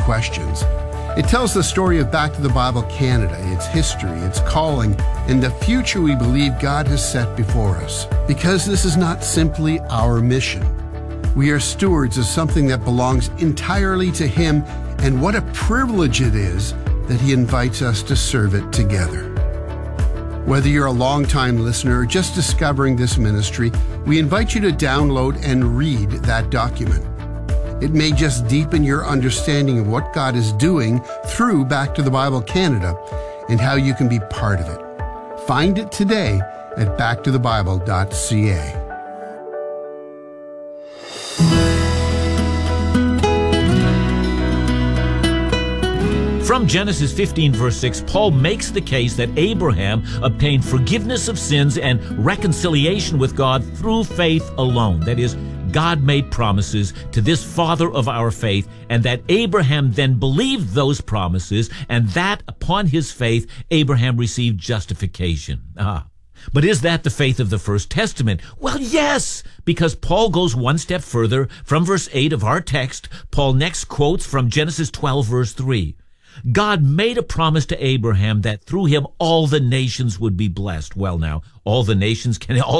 questions. It tells the story of Back to the Bible Canada, its history, its calling, and the future we believe God has set before us. Because this is not simply our mission. We are stewards of something that belongs entirely to Him, and what a privilege it is that He invites us to serve it together. Whether you're a long-time listener or just discovering this ministry, we invite you to download and read that document. It may just deepen your understanding of what God is doing through Back to the Bible Canada and how you can be part of it. Find it today at backtothebible.ca. From Genesis 15, verse 6, Paul makes the case that Abraham obtained forgiveness of sins and reconciliation with God through faith alone. That is, God made promises to this father of our faith, and that Abraham then believed those promises, and that upon his faith, Abraham received justification. But is that the faith of the First Testament? Well, yes, because Paul goes one step further. From verse 8 of our text, Paul next quotes from Genesis 12, verse 3. God made a promise to Abraham that through him all the nations would be blessed. Well, now, all the nations can